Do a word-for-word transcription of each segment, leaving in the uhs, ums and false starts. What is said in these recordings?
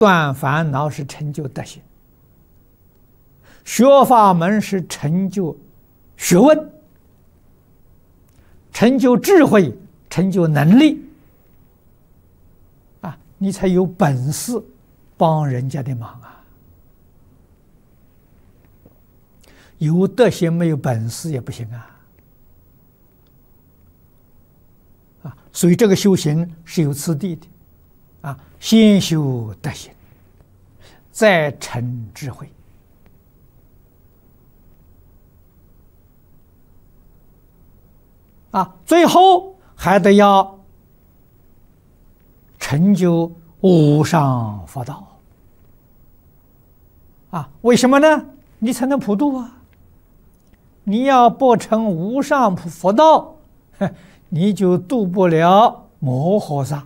断烦恼是成就德行，学法门是成就学问，成就智慧，成就能力啊，你才有本事帮人家的忙啊。有德行没有本事也不行啊。啊，所以这个修行是有次第的啊，先修德行，再成智慧。啊，最后还得要成就无上佛道。啊，为什么呢？你才能普度啊！你要不成无上佛道，你就度不了摩诃萨。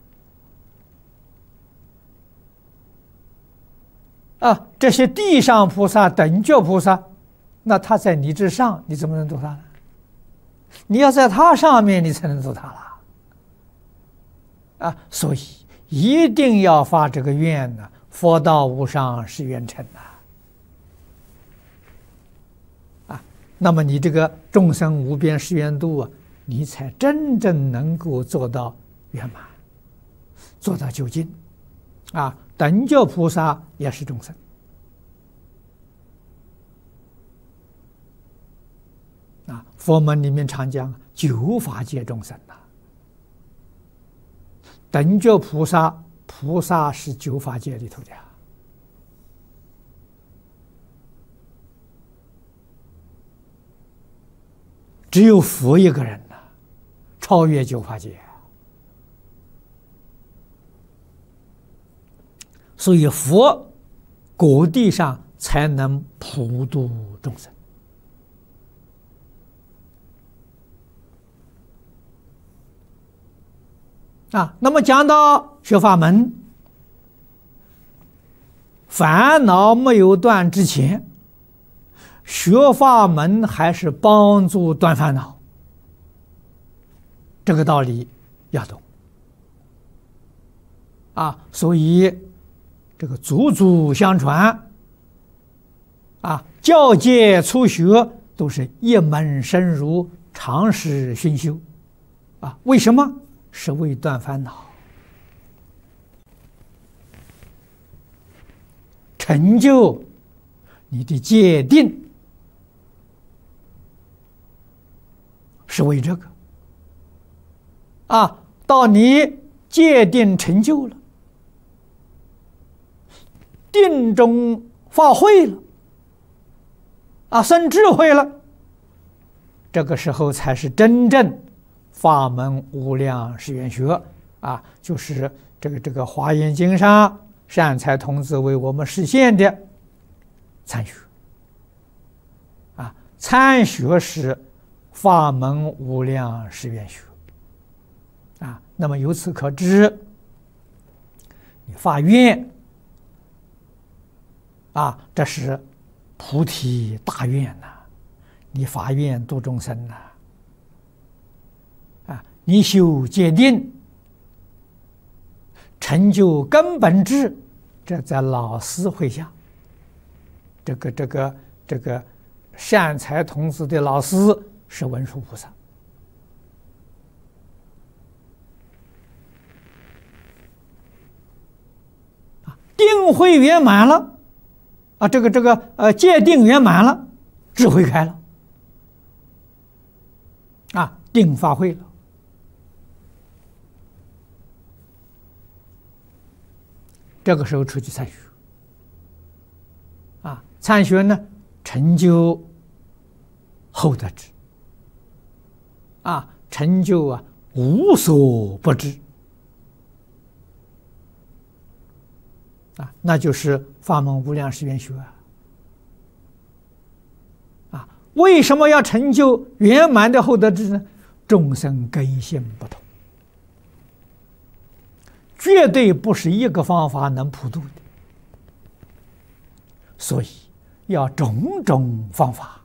啊，这些地上菩萨、等觉菩萨，那他在你之上，你怎么能度他呢？你要在他上面，你才能度他了。啊，所以一定要发这个愿呢，佛道无上是愿成呐。啊，那么你这个众生无边誓愿度啊，你才真正能够做到圆满，做到究竟。啊，等觉菩萨也是众生。啊，佛门里面常讲九法界众生呐，等觉菩萨，菩萨是九法界里头的啊。只有佛一个人呐，超越九法界。所以佛果地上才能普度众生。啊，那么讲到学法门，烦恼没有断之前，学法门还是帮助断烦恼，这个道理要懂。啊，所以这个祖祖相传，啊，教诫初学都是一门深入，长时熏修。啊，为什么？是为断烦恼，成就你的戒定，是为这个。啊，到你戒定成就了，定中发慧了，啊，生智慧了，这个时候才是真正法门无量誓愿学啊，就是这个这个《华严经》上善财童子为我们实现的参学啊，参学是法门无量誓愿学啊。那么由此可知，你发愿啊，这是菩提大愿呐、啊，你发愿度众生呐、啊。你修戒定，成就根本智，这在老师会下，这个这个这个善财童子的老师是文殊菩萨。啊，定慧圆满了，啊，这个这个呃戒定圆满了，智慧开了，啊，定发慧了。这个时候出去参学，啊，参学呢，成就后得智，啊，成就啊无所不知，啊，那就是法门无量誓愿学啊。啊，为什么要成就圆满的后得智呢？众生根性不同。绝对不是一个方法能普度的，所以要种种方法，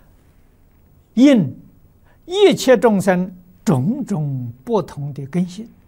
应一切众生种种不同的根性。